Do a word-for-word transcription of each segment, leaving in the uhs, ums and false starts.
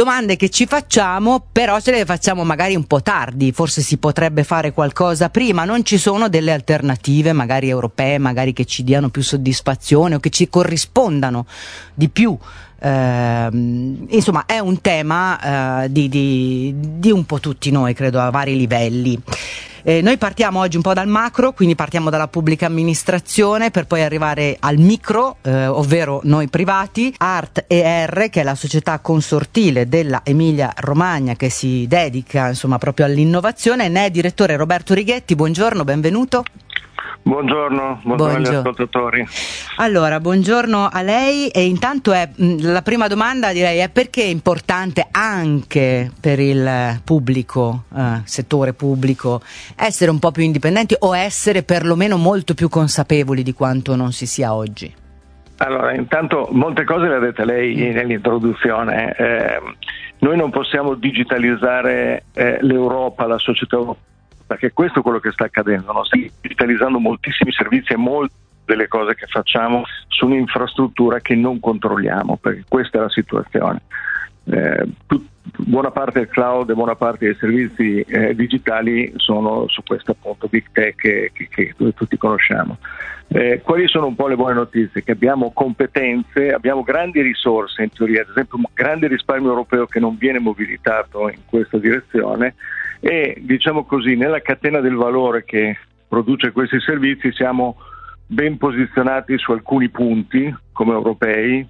domande che ci facciamo, però ce le facciamo magari un po' tardi, forse si potrebbe fare qualcosa prima, non ci sono delle alternative magari europee, magari che ci diano più soddisfazione o che ci corrispondano di più. Eh, insomma è un tema eh, di, di, di un po' tutti noi, credo, a vari livelli. Eh, noi partiamo oggi un po' dal macro, quindi partiamo dalla pubblica amministrazione per poi arrivare al micro, eh, ovvero noi privati. Art E R, che è la società consortile della Emilia Romagna che si dedica insomma proprio all'innovazione, ne è direttore Roberto Righetti. Buongiorno, benvenuto. Buongiorno, buongiorno agli ascoltatori. Allora, buongiorno a lei, e intanto è la prima domanda, direi, è perché è importante anche per il pubblico, eh, settore pubblico, essere un po' più indipendenti o essere perlomeno molto più consapevoli di quanto non si sia oggi? Allora, intanto molte cose le ha dette lei nell'introduzione. Eh, noi non possiamo digitalizzare eh, l'Europa, la società europea, perché questo è quello che sta accadendo, no? Stiamo digitalizzando moltissimi servizi e molte delle cose che facciamo su un'infrastruttura che non controlliamo, perché questa è la situazione. Eh, tut, buona parte del cloud e buona parte dei servizi eh, digitali sono su questo appunto big tech che, che, che tutti conosciamo. Eh, quali sono un po' le buone notizie? Che abbiamo competenze, abbiamo grandi risorse in teoria, ad esempio un grande risparmio europeo che non viene mobilitato in questa direzione, e diciamo così nella catena del valore che produce questi servizi siamo ben posizionati su alcuni punti come europei,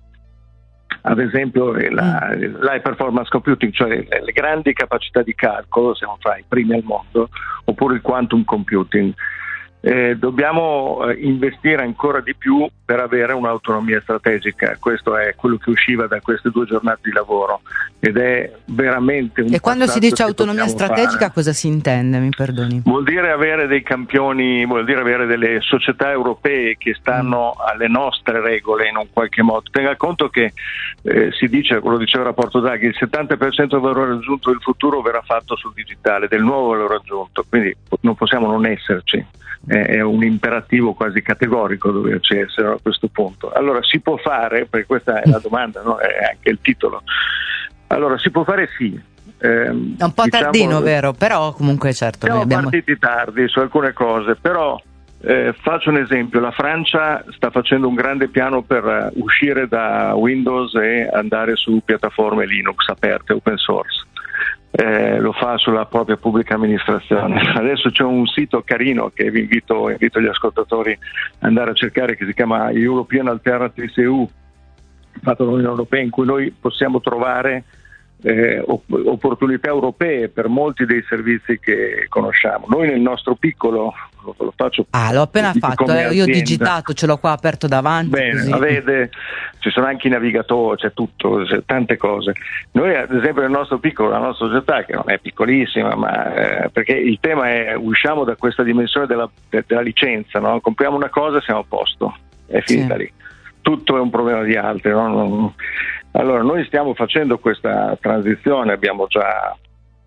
ad esempio la, l'high performance computing, cioè le, le grandi capacità di calcolo, siamo fra i primi al mondo, oppure il quantum computing. Eh, dobbiamo eh, investire ancora di più per avere un'autonomia strategica. Questo è quello che usciva da queste due giornate di lavoro ed è veramente un E quando si dice autonomia strategica fare. Cosa si intende? Mi perdoni. Vuol dire avere dei campioni, vuol dire avere delle società europee che stanno mm. alle nostre regole in un qualche modo. Tenga conto che eh, si dice, lo diceva il rapporto Draghi, il settanta per cento del valore aggiunto del futuro verrà fatto sul digitale, del nuovo valore aggiunto, quindi non possiamo non esserci. È un imperativo quasi categorico doverci essere a questo punto. Allora si può fare, perché questa è la domanda, no? È anche il titolo. Allora si può fare sì. Eh, è un po' diciamo, tardino, vero? Però comunque certo. Siamo abbiamo... partiti tardi su alcune cose, però eh, faccio un esempio. La Francia sta facendo un grande piano per uscire da Windows e andare su piattaforme Linux aperte, open source. Eh, lo fa sulla propria pubblica amministrazione. Adesso c'è un sito carino che vi invito, invito gli ascoltatori ad andare a cercare, che si chiama European Alternatives E U, fatto dall'Unione Europea, in cui noi possiamo trovare eh, opportunità europee per molti dei servizi che conosciamo. Noi nel nostro piccolo, lo, lo faccio ah l'ho appena fatto, eh, io ho digitato, ce l'ho qua aperto davanti. Bene, la vede, ci sono anche i navigatori, c'è tutto, c'è tante cose. Noi ad esempio nel nostro piccolo, la nostra società, che non è piccolissima, ma eh, perché il tema è usciamo da questa dimensione della, de, della licenza, no? Compriamo una cosa e siamo a posto, è finita sì. lì. Tutto è un problema di altri, no? Non, allora noi stiamo facendo questa transizione, abbiamo già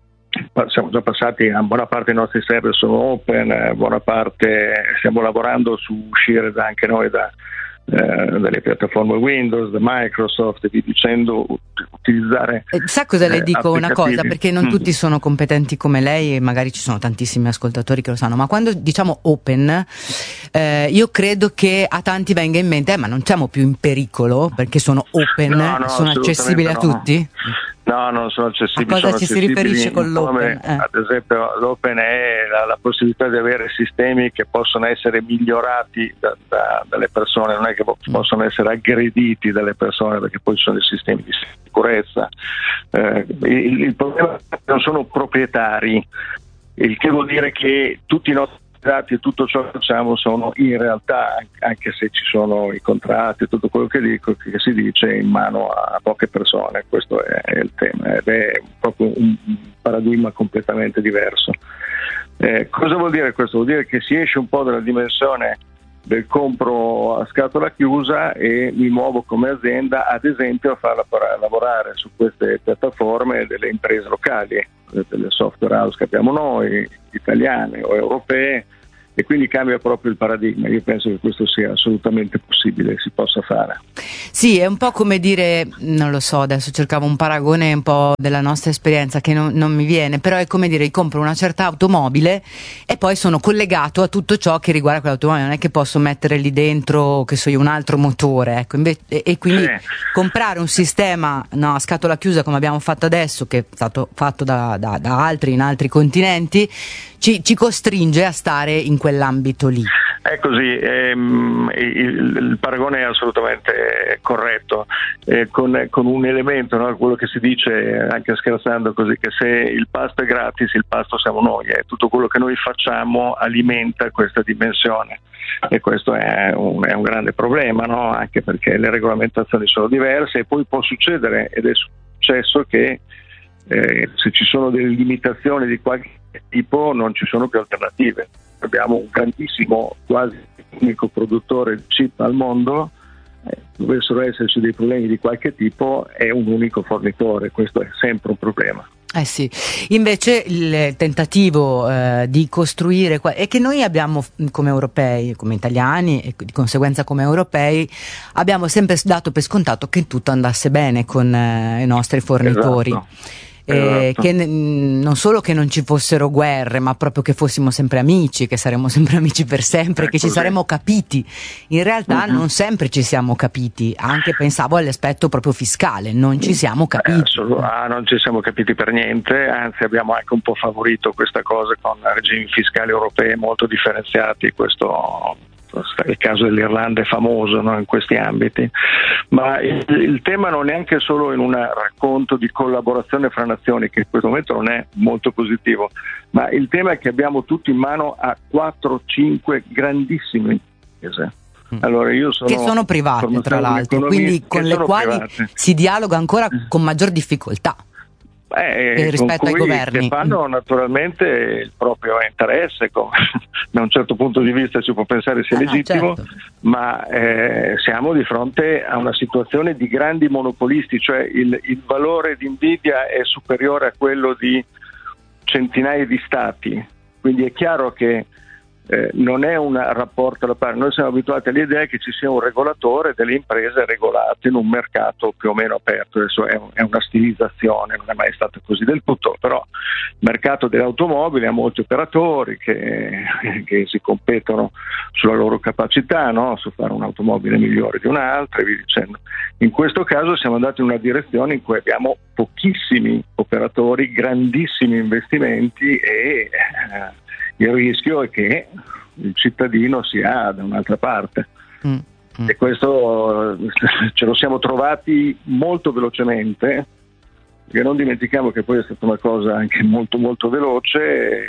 siamo già passati, a buona parte dei nostri server sono open, buona parte stiamo lavorando su uscire da, anche noi da eh, dalle piattaforme Windows, da Microsoft e via dicendo, utilizzare. Eh, sa cosa le dico una cosa, perché non mm. tutti sono competenti come lei e magari ci sono tantissimi ascoltatori che lo sanno, ma quando diciamo open eh, io credo che a tanti venga in mente eh, ma non siamo più in pericolo perché sono open, no, no, sono accessibili a no. tutti? No, non sono accessibili. A cosa ci si riferisce con l'open? Eh. Ad esempio l'open è la, la possibilità di avere sistemi che possono essere migliorati da, da, dalle persone, non è che possono essere aggrediti dalle persone, perché poi ci sono dei sistemi di sicurezza. Eh, il, il problema è che non sono proprietari, il che vuol dire che tutti i nostri dati e tutto ciò che facciamo sono in realtà, anche se ci sono i contratti e tutto quello che dico, che si dice, in mano a poche persone. Questo è, è il tema ed è proprio un paradigma completamente diverso. Eh, cosa vuol dire questo? Vuol dire che si esce un po' dalla dimensione del compro a scatola chiusa e mi muovo come azienda, ad esempio, a far lavorare su queste piattaforme delle imprese locali, delle software house che abbiamo noi, italiane o europee, e quindi cambia proprio il paradigma. Io penso che questo sia assolutamente possibile, si possa fare. Sì, è un po' come dire, non lo so, adesso cercavo un paragone un po' della nostra esperienza che non, non mi viene, però è come dire, io compro una certa automobile e poi sono collegato a tutto ciò che riguarda quell'automobile, non è che posso mettere lì dentro, che so io, un altro motore, ecco, invece, e, e quindi sì. comprare un sistema, no, a scatola chiusa come abbiamo fatto adesso, che è stato fatto da, da, da altri in altri continenti, ci, ci costringe a stare in quell'ambito lì. È così, ehm, il, il paragone è assolutamente corretto, eh, con, con un elemento, no, quello che si dice anche scherzando così, che se il pasto è gratis il pasto siamo noi, e tutto quello che noi facciamo alimenta questa dimensione, e questo è un, è un grande problema, no? Anche perché le regolamentazioni sono diverse, e poi può succedere, ed è successo, che eh, se ci sono delle limitazioni di qualche tipo non ci sono più alternative. Abbiamo un grandissimo, quasi unico produttore di chip al mondo, eh, dovessero esserci dei problemi di qualche tipo è un unico fornitore, questo è sempre un problema. Eh sì, invece il tentativo eh, di costruire qua- è che noi abbiamo come europei, come italiani e di conseguenza come europei abbiamo sempre dato per scontato che tutto andasse bene con eh, i nostri fornitori. Esatto. Eh, esatto. che n- non solo che non ci fossero guerre, ma proprio che fossimo sempre amici, che saremmo sempre amici per sempre, È che ci così. saremmo capiti. In realtà Mm-hmm. non sempre ci siamo capiti, anche pensavo all'aspetto proprio fiscale, non ci siamo capiti. Eh, assolu- ah, non ci siamo capiti per niente, anzi abbiamo anche un po' favorito questa cosa con regimi fiscali europei molto differenziati. Questo il caso dell'Irlanda è famoso, no, in questi ambiti, ma il, il tema non è anche solo in un racconto di collaborazione fra nazioni, che in questo momento non è molto positivo, ma il tema è che abbiamo tutti in mano a quattro cinque grandissime imprese. Allora, io sono che sono private tra l'altro, quindi con le quali private. si dialoga ancora con maggior difficoltà. Eh, rispetto con ai cui governi che fanno naturalmente il proprio interesse, con, da un certo punto di vista si può pensare sia ah, legittimo, certo. ma eh, siamo di fronte a una situazione di grandi monopolisti, cioè il, il valore di Nvidia è superiore a quello di centinaia di stati, quindi è chiaro che Eh, non è un rapporto alla pari. Noi siamo abituati all'idea che ci sia un regolatore delle imprese regolate in un mercato più o meno aperto. Adesso è, un, è una stilizzazione, non è mai stato così del tutto, però il mercato delle automobili ha molti operatori che, che si competono sulla loro capacità, no? Su fare un'automobile migliore di un'altra e via dicendo. In questo caso siamo andati in una direzione in cui abbiamo pochissimi operatori, grandissimi investimenti e eh, il rischio è che il cittadino sia da un'altra parte. Mm, mm. E questo ce lo siamo trovati molto velocemente, perché non dimentichiamo che poi è stata una cosa anche molto molto veloce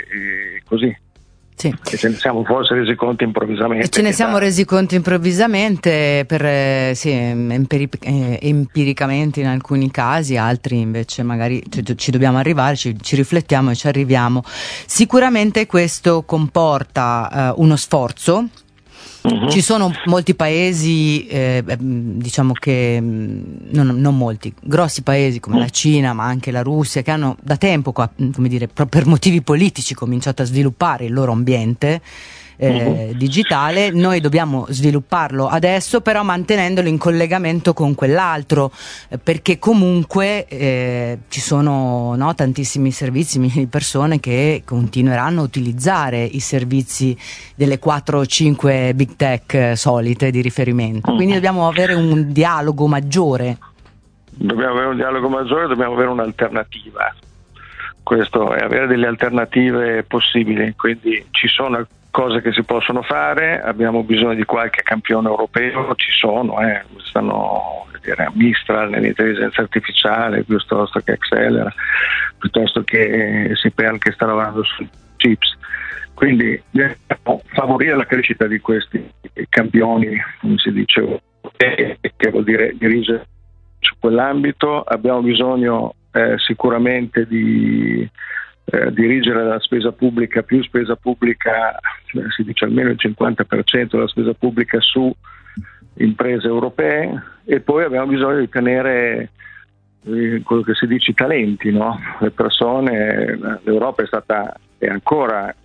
e così. Sì. E ce ne siamo forse resi conto improvvisamente. E ce ne siamo da... resi conto improvvisamente, per, eh, sì, empiri- eh, empiricamente in alcuni casi, altri invece magari ci, ci dobbiamo arrivare, ci, ci riflettiamo e ci arriviamo. Sicuramente questo comporta eh, uno sforzo. Uh-huh. Ci sono molti paesi, eh, diciamo che non, non molti, grossi paesi come uh-huh. la Cina, ma anche la Russia, che hanno da tempo, come dire, per motivi politici cominciato a sviluppare il loro ambiente eh, uh-huh. digitale. Noi dobbiamo svilupparlo adesso, però mantenendolo in collegamento con quell'altro, eh, perché comunque eh, ci sono, no, tantissimi servizi, milioni di persone che continueranno a utilizzare i servizi delle quattro o cinque big tech solite di riferimento, quindi dobbiamo avere un dialogo maggiore. Dobbiamo avere un dialogo maggiore, dobbiamo avere un'alternativa. Questo è avere delle alternative possibili, quindi ci sono cose che si possono fare, abbiamo bisogno di qualche campione europeo, ci sono, eh, stanno dire, Mistral nell'intelligenza artificiale, piuttosto che Accelera, piuttosto che C P L che sta lavorando sui chips. Quindi dobbiamo favorire la crescita di questi campioni, come si dice, che vuol dire dirigere su quell'ambito. Abbiamo bisogno eh, sicuramente di eh, dirigere la spesa pubblica, più spesa pubblica, si dice almeno il cinquanta per cento della spesa pubblica su imprese europee, e poi abbiamo bisogno di tenere eh, quello che si dice i talenti, no? Le persone. L'Europa è stata e ancora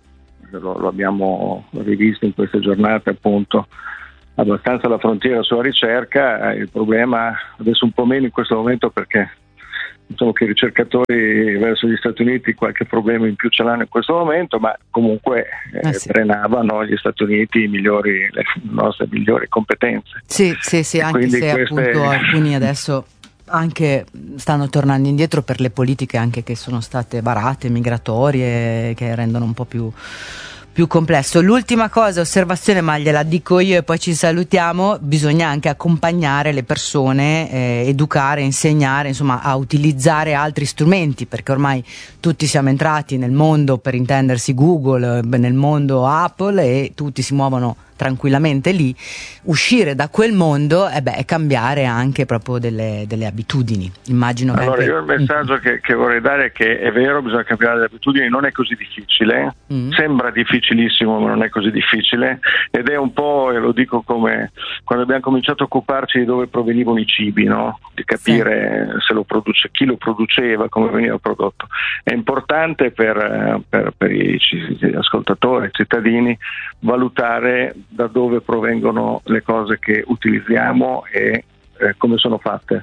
lo, lo abbiamo rivisto in queste giornate appunto, abbastanza alla frontiera sulla ricerca. Il problema adesso un po' meno in questo momento, perché diciamo che i ricercatori verso gli Stati Uniti qualche problema in più ce l'hanno in questo momento, ma comunque eh, sì. drenavano gli Stati Uniti i migliori, le nostre migliori competenze. Sì, sì, sì, anche se queste... appunto alcuni adesso anche stanno tornando indietro per le politiche anche che sono state varate, migratorie, che rendono un po' più più complesso. L'ultima cosa, osservazione, ma gliela dico io e poi ci salutiamo: bisogna anche accompagnare le persone, eh, educare, insegnare, insomma, a utilizzare altri strumenti, perché ormai tutti siamo entrati nel mondo, per intendersi Google, nel mondo Apple, e tutti si muovono tranquillamente lì. Uscire da quel mondo eh beh, è cambiare anche proprio delle, delle abitudini. Immagino che allora anche... io il messaggio che, che vorrei dare è che è vero, bisogna cambiare le abitudini, non è così difficile, mm. sembra difficilissimo ma non è così difficile, ed è un po', e lo dico come quando abbiamo cominciato a occuparci di dove provenivano i cibi, no? Di capire sì. se lo produce, chi lo produceva, come veniva prodotto. È importante per, per, per i, gli ascoltatori, i cittadini, valutare da dove provengono le cose che utilizziamo e eh, come sono fatte.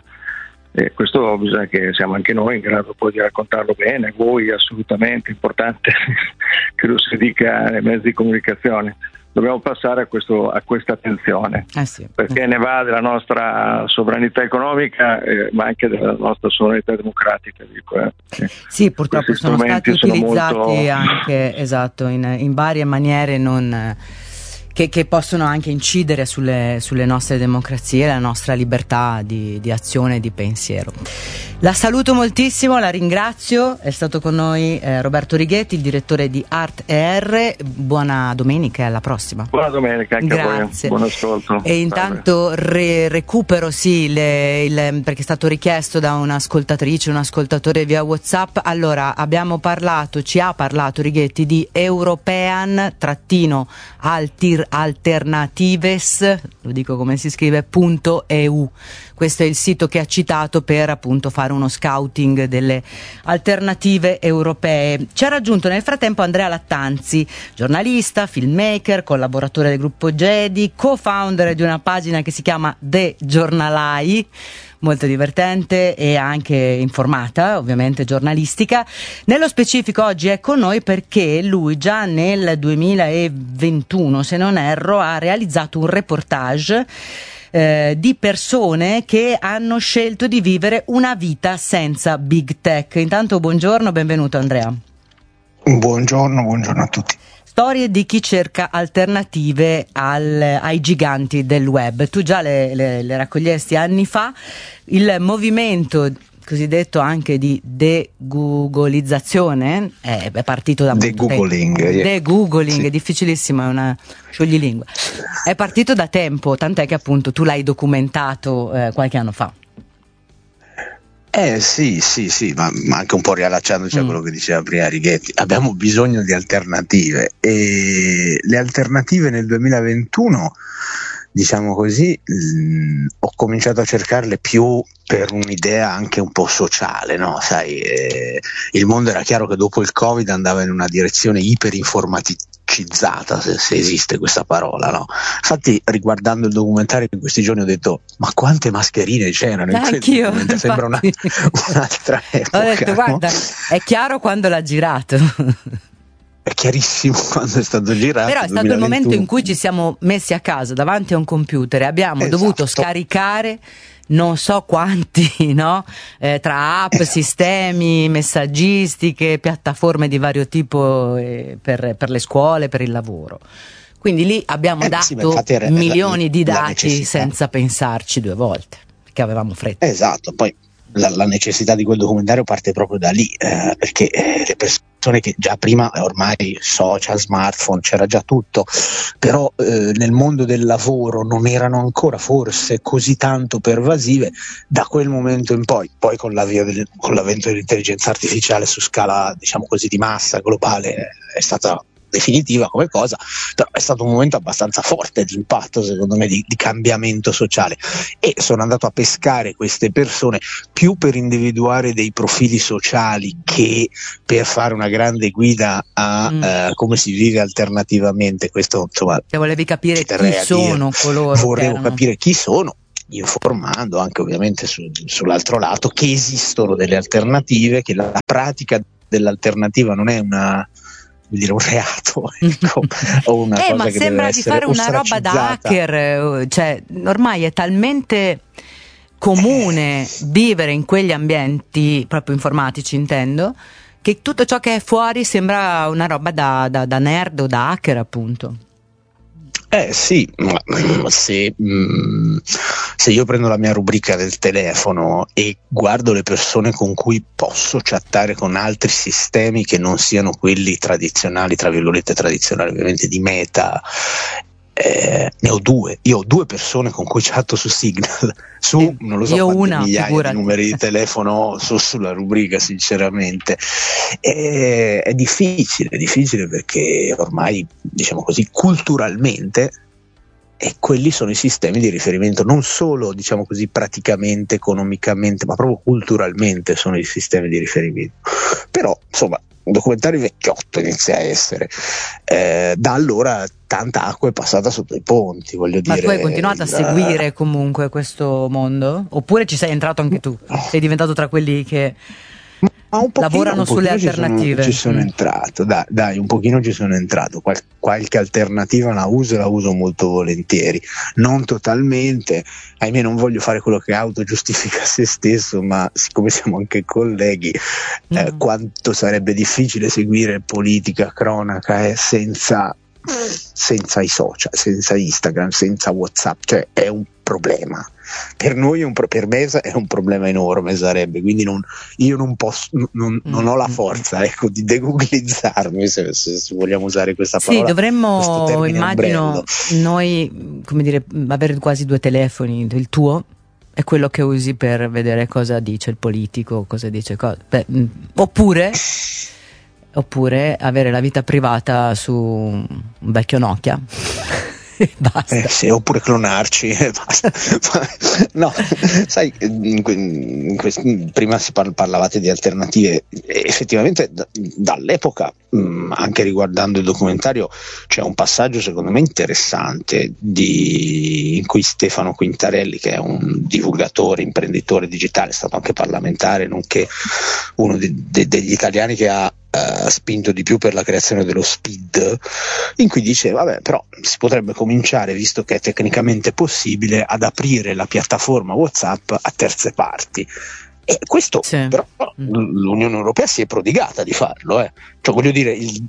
E questo bisogna che siamo anche noi in grado poi di raccontarlo bene, voi assolutamente, importante che lo si dica nei mezzi di comunicazione. Dobbiamo passare a, questo, a questa attenzione, eh sì, perché eh. ne va della nostra sovranità economica, eh, ma anche della nostra sovranità democratica. Dico, eh. Sì, purtroppo sono stati utilizzati sono molto... anche esatto, in, in varie maniere non... Che, che possono anche incidere sulle, sulle nostre democrazie, la nostra libertà di, di azione e di pensiero. La saluto moltissimo, la ringrazio, è stato con noi eh, Roberto Righetti, il direttore di Art E R. Buona domenica e alla prossima. Buona domenica anche Grazie. a voi, buon ascolto. E intanto re, recupero sì, le, il, perché è stato richiesto da un'ascoltatrice, un ascoltatore via WhatsApp. Allora, abbiamo parlato, ci ha parlato Righetti di European trattino altir alternatives, lo dico come si scrive, punto e u. Questo è il sito che ha citato per appunto fare uno scouting delle alternative europee. Ci ha raggiunto nel frattempo Andrea Lattanzi, giornalista, filmmaker, collaboratore del gruppo Jedi, co-founder di una pagina che si chiama The Giornalai, molto divertente e anche informata, ovviamente giornalistica. Nello specifico oggi è con noi perché lui già nel duemilaventuno, se non erro, ha realizzato un reportage eh, di persone che hanno scelto di vivere una vita senza big tech. Intanto buongiorno, benvenuto Andrea. Buongiorno, buongiorno a tutti. Storie di chi cerca alternative al, ai giganti del web. Tu già le, le, le raccogliesti anni fa. Il movimento cosiddetto anche di de-googolizzazione è, è partito da de-googling, tempo. Yeah. De-googling, sì. È difficilissimo, è una scioglilingua. È partito da tempo, tant'è che appunto tu l'hai documentato eh, qualche anno fa. Eh sì, sì, sì, ma, ma anche un po' riallacciandoci mm. a quello che diceva prima Righetti, abbiamo bisogno di alternative e le alternative nel duemilaventuno, diciamo così, mh, ho cominciato a cercarle più per un'idea anche un po' sociale, no? Sai, eh, il mondo era chiaro che dopo il Covid andava in una direzione iperinformaticizzata, se, se esiste questa parola, no? Infatti, riguardando il documentario in questi giorni ho detto: ma quante mascherine c'erano? Anch'io, sembra una, un'altra epoca. Ho detto, no? guarda, è chiaro quando l'ha girato. È chiarissimo quando è stato girato. Però è stato duemilaventuno. Il momento in cui ci siamo messi a casa davanti a un computer e abbiamo esatto. dovuto scaricare non so quanti, no? Eh, tra app, esatto. sistemi, messaggistiche, piattaforme di vario tipo eh, per, per le scuole, per il lavoro. Quindi lì abbiamo eh, dato sì, era, milioni la, di dati senza pensarci due volte, perché avevamo fretta. Esatto, poi la, la necessità di quel documentario parte proprio da lì, eh, perché eh, le persone che già prima, ormai social, smartphone, c'era già tutto, però eh, nel mondo del lavoro non erano ancora forse così tanto pervasive. Da quel momento in poi, poi con, l'avvio del, con l'avvento dell'intelligenza artificiale su scala, diciamo così, di massa globale, è stata definitiva come cosa, però è stato un momento abbastanza forte di impatto, secondo me, di, di cambiamento sociale, e sono andato a pescare queste persone più per individuare dei profili sociali che per fare una grande guida a mm. eh, come si vive alternativamente. Questo, insomma, se volevi capire chi sono coloro, volevo capire chi sono, informando anche ovviamente su, sull'altro lato che esistono delle alternative, che la pratica dell'alternativa non è una, vuol dire, un reato, ecco, o una eh, cosa ma che sembra deve di essere fare una roba da hacker, cioè ormai è talmente comune vivere in quegli ambienti proprio informatici, intendo, che tutto ciò che è fuori sembra una roba da, da, da nerd o da hacker, appunto. Eh sì, ma se, mh, se io prendo la mia rubrica del telefono e guardo le persone con cui posso chattare con altri sistemi che non siano quelli tradizionali, tra virgolette tradizionali ovviamente, di Meta, eh, ne ho due. Io ho due persone con cui chatto su Signal, su sì, non lo so io quante una, migliaia figurati. di numeri di telefono su, sulla rubrica, sinceramente. E, è difficile, è difficile perché ormai, diciamo così, culturalmente, e quelli sono i sistemi di riferimento, non solo, diciamo così, praticamente, economicamente, ma proprio culturalmente sono i sistemi di riferimento. Però, insomma, un documentario vecchiotto inizia a essere, eh, da allora tanta acqua è passata sotto i ponti, voglio ma dire. tu hai continuato a seguire comunque questo mondo? Oppure ci sei entrato anche tu? Sei diventato tra quelli che ma un pochino, lavorano un sulle ci alternative? Sono, ci sono mm. entrato, dai, dai, un pochino ci sono entrato. Qual, qualche alternativa la uso e la uso molto volentieri, non totalmente, ahimè non voglio fare quello che autogiustifica se stesso, ma siccome siamo anche colleghi, mm. eh, quanto sarebbe difficile seguire politica, cronaca eh, senza, senza i social, senza Instagram, senza WhatsApp, cioè è un problema. Per noi è un pro- per me è un problema enorme, sarebbe, quindi non, io non posso, non, non ho la forza, ecco, di degooglizzarmi, se, se, se vogliamo usare questa parola. Sì, dovremmo, immagino, ombrello. noi, come dire, avere quasi due telefoni. Il tuo è quello che usi per vedere cosa dice il politico, cosa dice cosa. Beh, oppure oppure avere la vita privata su un vecchio Nokia. Basta. Eh, sì, oppure clonarci eh, basta. No, sai, in que- in que- prima si par- parlavate di alternative, effettivamente d- dall'epoca, mh, anche riguardando il documentario, c'è un passaggio secondo me interessante di, in cui Stefano Quintarelli, che è un divulgatore, imprenditore digitale, è stato anche parlamentare, nonché uno de- de- degli italiani che ha Uh, spinto di più per la creazione dello S P I D, in cui dice vabbè, però si potrebbe cominciare, visto che è tecnicamente possibile, ad aprire la piattaforma WhatsApp a terze parti. E questo sì. Però l'Unione Europea si è prodigata di farlo, eh. Cioè, voglio dire, il,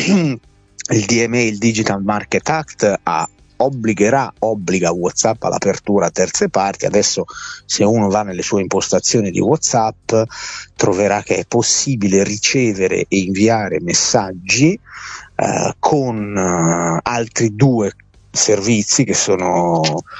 il D M A, il Digital Market Act, ha obbligherà, obbliga WhatsApp all'apertura a terze parti. Adesso se uno va nelle sue impostazioni di WhatsApp troverà che è possibile ricevere e inviare messaggi eh, con eh, altri due servizi che sono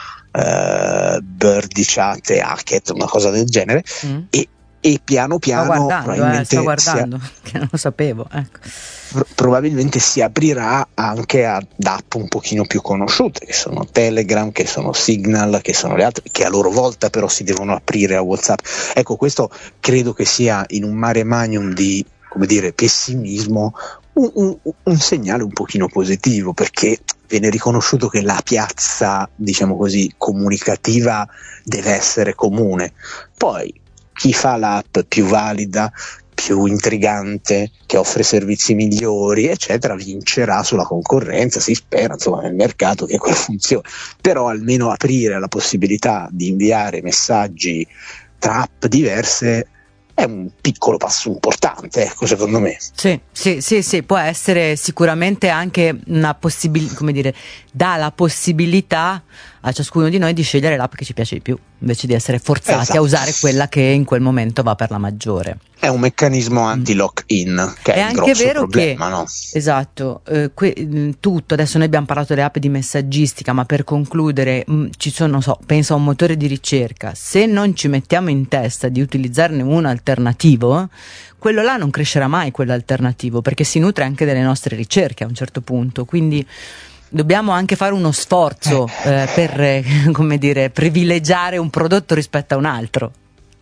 eh, Birdie Chat e Hackett, una cosa del genere, mm. e, e piano piano sto guardando, eh, sto guardando si, che non lo sapevo, ecco. probabilmente si aprirà anche ad app un pochino più conosciute, che sono Telegram, che sono Signal, che sono le altre, che a loro volta però si devono aprire a WhatsApp. Ecco, questo credo che sia, in un mare magnum di, come dire, pessimismo, un, un, un segnale un pochino positivo, perché viene riconosciuto che la piazza, diciamo così, comunicativa deve essere comune. Poi chi fa l'app più valida, più intrigante, che offre servizi migliori, eccetera, vincerà sulla concorrenza, si spera, insomma, nel mercato che quello funzioni. Però almeno aprire la possibilità di inviare messaggi tra app diverse è un piccolo passo importante, ecco, secondo me. Sì, sì, sì, sì, può essere sicuramente anche una possibilità, come dire, dà la possibilità a ciascuno di noi di scegliere l'app che ci piace di più, invece di essere forzati esatto. a usare quella che in quel momento va per la maggiore. È un meccanismo anti-lock-in, che è, è il anche vero problema, che, no? Esatto, eh, que- tutto, adesso noi abbiamo parlato delle app di messaggistica, ma per concludere mh, ci sono, non so, penso a un motore di ricerca, se non ci mettiamo in testa di utilizzarne uno alternativo, quello là non crescerà mai, quello alternativo, perché si nutre anche delle nostre ricerche a un certo punto, quindi dobbiamo anche fare uno sforzo eh, per, eh, come dire, privilegiare un prodotto rispetto a un altro.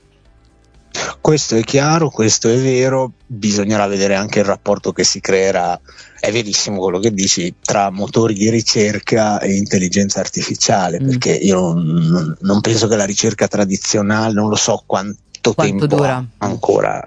Questo è chiaro, questo è vero, bisognerà vedere anche il rapporto che si creerà, è verissimo quello che dici, tra motori di ricerca e intelligenza artificiale, mm. perché io non, non penso che la ricerca tradizionale, non lo so quanto, quanto tempo dura ancora,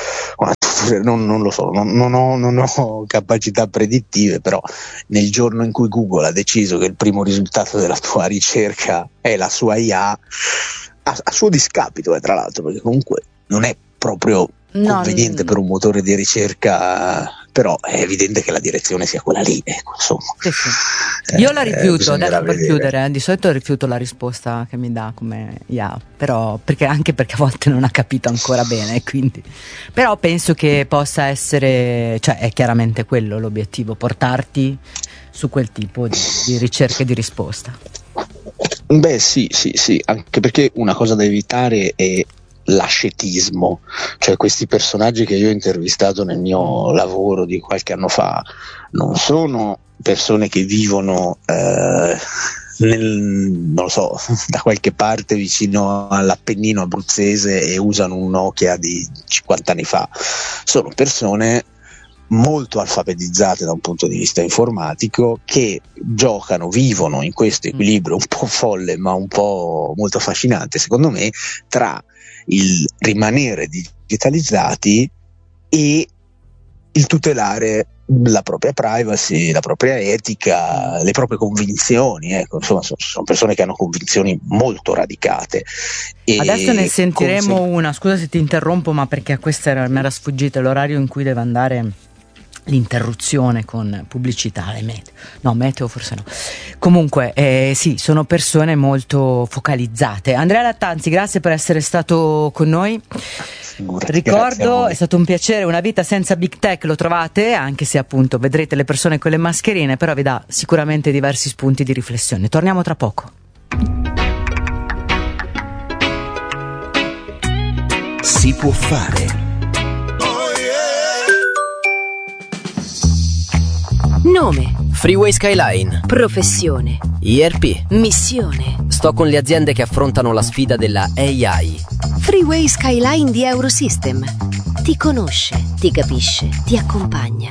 non, non lo so, non, non, ho, non ho capacità predittive, però nel giorno in cui Google ha deciso che il primo risultato della tua ricerca è la sua I A, a, a suo discapito, eh, tra l'altro, perché comunque non è proprio no, conveniente no. per un motore di ricerca, però è evidente che la direzione sia quella lì, ecco, insomma. Sì, sì. Io la rifiuto, eh, adesso per chiudere, eh, di solito rifiuto la risposta che mi dà come I A, però perché anche perché a volte non ha capito ancora bene, quindi però penso che possa essere, cioè è chiaramente quello l'obiettivo, portarti su quel tipo di, di ricerca e di risposta. Beh sì, sì, sì, anche perché una cosa da evitare è l'ascetismo, cioè questi personaggi che io ho intervistato nel mio lavoro di qualche anno fa non sono persone che vivono eh, nel, non lo so, da qualche parte vicino all'Appennino abruzzese e usano un Nokia di cinquanta anni fa, sono persone molto alfabetizzate da un punto di vista informatico, che giocano, vivono in questo equilibrio un po' folle ma un po' molto affascinante secondo me tra il rimanere digitalizzati e il tutelare la propria privacy, la propria etica, le proprie convinzioni, ecco, insomma sono, sono persone che hanno convinzioni molto radicate. E adesso ne sentiremo conseg- una, scusa se ti interrompo, ma perché a questa era, mi era sfuggito l'orario in cui deve andare l'interruzione con pubblicità e meteo. No, meteo forse no. Comunque, eh, sì, sono persone molto focalizzate. Andrea Lattanzi, grazie per essere stato con noi. Figurati, ricordo, è stato un piacere. Una vita senza big tech lo trovate, anche se appunto vedrete le persone con le mascherine, però vi dà sicuramente diversi spunti di riflessione. Torniamo tra poco. Si può fare. Nome: Freeway Skyline. professione: I R P. missione: Sto con le aziende che affrontano la sfida della A I. Freeway Skyline di Eurosystem. Ti conosce, ti capisce, ti accompagna.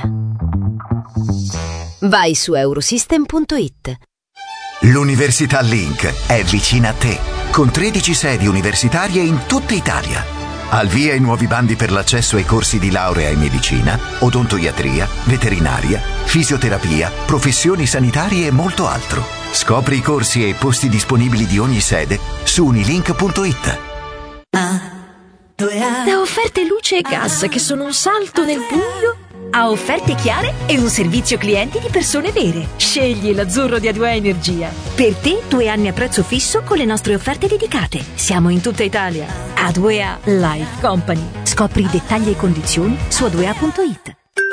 Vai su eurosystem punto it. L'Università Link è vicina a te, con tredici sedi universitarie in tutta Italia. Al via i nuovi bandi per l'accesso ai corsi di laurea in medicina, odontoiatria, veterinaria, fisioterapia, professioni sanitarie e molto altro. Scopri i corsi e i posti disponibili di ogni sede su unilink punto it. Da offerte luce e gas che sono un salto nel buio a offerte chiare e un servizio clienti di persone vere. Scegli l'azzurro di A due A Energia. Per te due anni a prezzo fisso con le nostre offerte dedicate. Siamo in tutta Italia. A due A Life Company. Scopri i dettagli e condizioni su a due a punto it.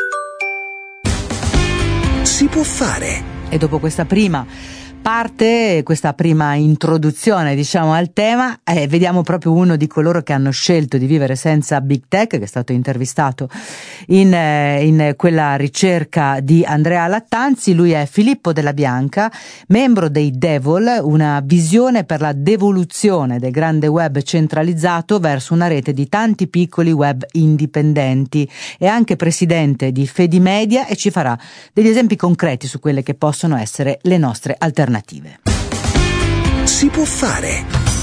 Si può fare. E dopo questa prima parte, questa prima introduzione diciamo al tema, eh, vediamo proprio uno di coloro che hanno scelto di vivere senza big tech, che è stato intervistato in, eh, in quella ricerca di Andrea Lattanzi. Lui è Filippo Della Bianca, membro dei Devol, una visione per la devoluzione del grande web centralizzato verso una rete di tanti piccoli web indipendenti. È anche presidente di Fedimedia e ci farà degli esempi concreti su quelle che possono essere le nostre alternative. Si può fare.